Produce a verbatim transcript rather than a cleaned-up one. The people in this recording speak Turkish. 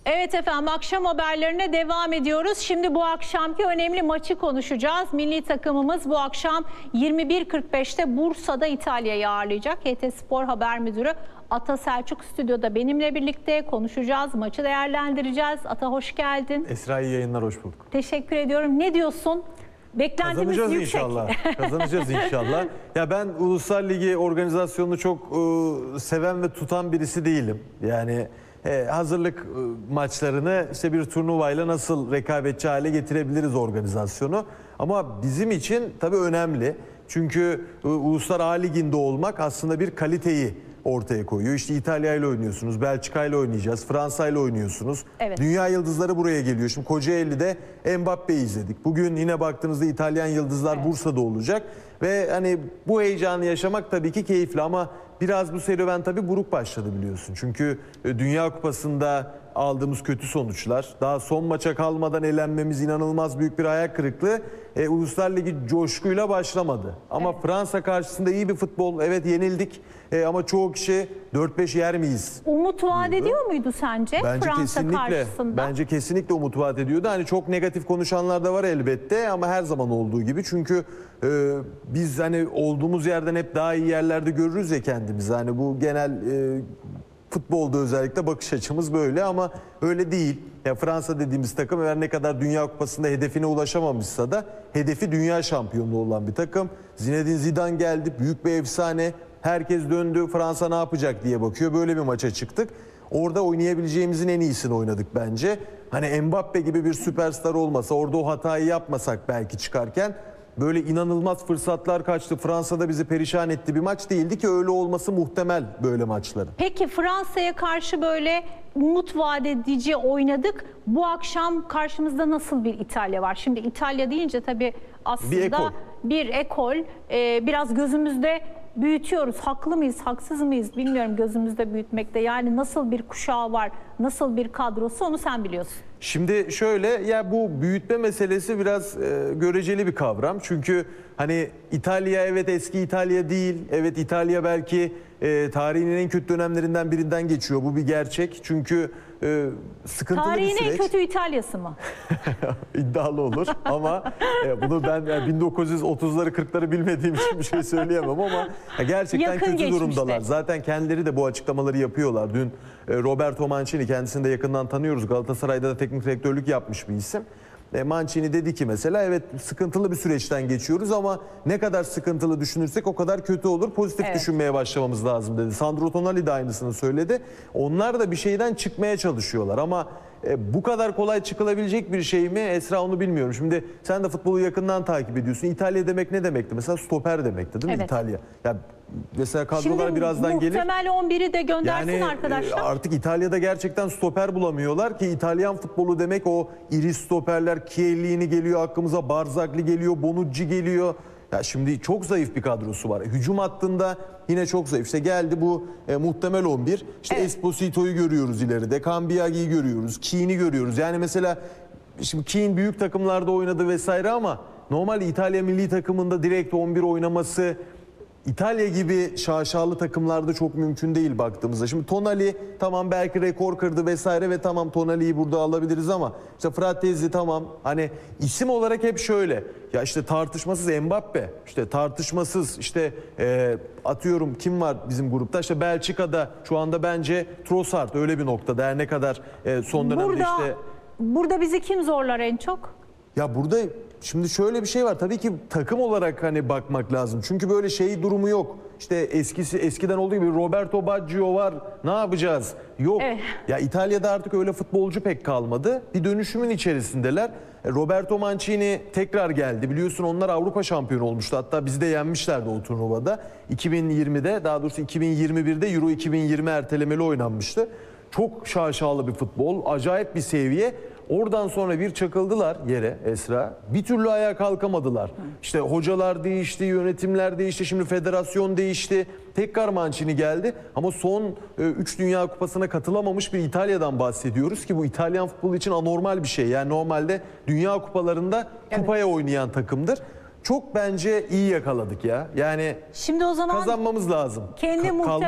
Evet efendim, akşam haberlerine devam ediyoruz. Şimdi bu akşamki önemli maçı konuşacağız. Milli takımımız bu akşam yirmi bir kırk beşte Bursa'da İtalya'yı ağırlayacak. H T Spor Haber Müdürü Ata Selçuk stüdyoda benimle birlikte konuşacağız. Maçı değerlendireceğiz. Ata hoş geldin. Esra iyi yayınlar, hoş bulduk. Teşekkür ediyorum. Ne diyorsun? Beklentimiz Kazanacağız yüksek. inşallah. Kazanacağız inşallah. Ya ben Uluslar Ligi organizasyonunu çok e, seven ve tutan birisi değilim. Yani e, hazırlık e, maçlarını işte bir turnuvayla nasıl rekabetçi hale getirebiliriz organizasyonu. Ama bizim için tabii önemli. Çünkü e, Uluslar A Ligi'nde olmak aslında bir kaliteyi ortaya koyuyor. İşte İtalya ile oynuyorsunuz, Belçika ile oynayacağız, Fransa ile oynuyorsunuz. Evet. Dünya yıldızları buraya geliyor. Şimdi Kocaeli'de Mbappe'yi izledik. Bugün yine baktığınızda İtalyan yıldızlar evet. Bursa'da olacak. Ve hani bu heyecanı yaşamak tabii ki keyifli ama biraz bu serüven tabii buruk başladı biliyorsun. Çünkü Dünya Kupası'nda aldığımız kötü sonuçlar, daha son maça kalmadan elenmemiz inanılmaz büyük bir hayal kırıklığı. E, Uluslar Ligi coşkuyla başlamadı. Ama evet. Fransa karşısında iyi bir futbol. Evet yenildik e, ama çoğu kişi dört beş yer miyiz? Umut vaat ediyor muydu sence bence Fransa kesinlikle, karşısında? Bence kesinlikle umut vaat ediyordu. Hani çok negatif konuşanlar da var elbette ama her zaman olduğu gibi. Çünkü e, biz hani olduğumuz yerden hep daha iyi yerlerde görürüz ya kendimizi. Hani bu genel e, futbolda özellikle bakış açımız böyle ama öyle değil. Ya Fransa dediğimiz takım her ne kadar Dünya Kupası'nda hedefine ulaşamamışsa da hedefi dünya şampiyonluğu olan bir takım. Zinedine Zidane geldi, büyük bir efsane. Herkes döndü, Fransa ne yapacak diye bakıyor. Böyle bir maça çıktık. Orada oynayabileceğimizin en iyisini oynadık bence. Hani Mbappe gibi bir süperstar olmasa, orada o hatayı yapmasak belki çıkarken böyle inanılmaz fırsatlar kaçtı. Fransa'da bizi perişan etti, bir maç değildi ki öyle olması muhtemel böyle maçların. Peki Fransa'ya karşı böyle umut vaat edici oynadık. Bu akşam karşımızda nasıl bir İtalya var? Şimdi İtalya deyince tabii aslında bir ekol. Bir ekol. Ee, biraz gözümüzde büyütüyoruz. Haklı mıyız, haksız mıyız bilmiyorum gözümüzde büyütmekte. Yani nasıl bir kuşağı var, nasıl bir kadrosu onu sen biliyorsun. Şimdi şöyle ya bu büyütme meselesi biraz e, göreceli bir kavram. Çünkü hani İtalya evet eski İtalya değil. Evet İtalya belki e, tarihinin en kötü dönemlerinden birinden geçiyor. Bu bir gerçek. Çünkü e, sıkıntılı Tarihin bir süreç. en kötü İtalya'sı mı? İddialı olur ama e, bunu ben yani bin dokuz yüz otuzları kırkları bilmediğim için bir şey söyleyemem ama gerçekten yakın kötü geçmişte. durumdalar. Zaten kendileri de bu açıklamaları yapıyorlar. Dün e, Roberto Mancini, kendisini de yakından tanıyoruz. Galatasaray'da da teknik direktörlük yapmış bir isim. E, Mancini dedi ki mesela evet sıkıntılı bir süreçten geçiyoruz ama ne kadar sıkıntılı düşünürsek o kadar kötü olur. Pozitif evet. düşünmeye başlamamız lazım dedi. Sandro Tonali de aynısını söyledi. Onlar da bir şeyden çıkmaya çalışıyorlar ama e, bu kadar kolay çıkılabilecek bir şey mi Esra onu bilmiyorum. Şimdi sen de futbolu yakından takip ediyorsun. İtalya demek ne demekti? Mesela stoper demekti değil mi evet. İtalya? Ya mesela kadrolar Şimdi birazdan gelir. Muhtemel on biri de göndersin yani, arkadaşlar. Artık İtalya'da gerçekten stoper bulamıyorlar ki İtalyan futbolu demek o iri stoperler. Chiellini geliyor aklımıza, Barzagli geliyor, Bonucci geliyor. Ya şimdi çok zayıf bir kadrosu var. Hücum hattında yine çok zayıf. İşte geldi bu e, muhtemel on bir. İşte evet. Esposito'yu görüyoruz ileride. Cambiaghi'yi görüyoruz. Keane'i görüyoruz. Yani mesela şimdi Keane büyük takımlarda oynadı vesaire ama normalde İtalya milli takımında direkt on bir oynaması İtalya gibi şaşalı takımlarda çok mümkün değil baktığımızda. Şimdi Tonali tamam belki rekor kırdı vesaire ve tamam Tonali'yi burada alabiliriz ama işte Fratesi tamam hani isim olarak hep şöyle ya işte tartışmasız Mbappe, işte tartışmasız işte e, atıyorum kim var bizim grupta, işte Belçika'da şu anda bence Trossard öyle bir noktada her ne kadar e, son dönemde burada, işte. Burada bizi kim zorlar en çok? Ya burada şimdi şöyle bir şey var. Tabii ki takım olarak hani bakmak lazım. Çünkü böyle şey durumu yok. İşte eskisi eskiden olduğu gibi Roberto Baggio var. Ne yapacağız? Yok. Evet. Ya İtalya'da artık öyle futbolcu pek kalmadı. Bir dönüşümün içerisindeler. Roberto Mancini tekrar geldi. Biliyorsun onlar Avrupa şampiyonu olmuştu. Hatta bizi de yenmişlerdi o turnuvada. iki bin yirmide daha doğrusu iki bin yirmi birde Euro iki bin yirmi ertelemeli oynanmıştı. Çok şaşalı bir futbol. Acayip bir seviye. Oradan sonra bir çakıldılar yere Esra. Bir türlü ayağa kalkamadılar. İşte hocalar değişti, yönetimler değişti, şimdi federasyon değişti. Tekrar Mancini geldi ama son üç Dünya Kupası'na katılamamış bir İtalya'dan bahsediyoruz ki bu İtalyan futbolu için anormal bir şey. Yani normalde Dünya Kupalarında kupaya oynayan takımdır. Çok bence iyi yakaladık ya. Yani şimdi o zaman kazanmamız lazım. Kendi Ka-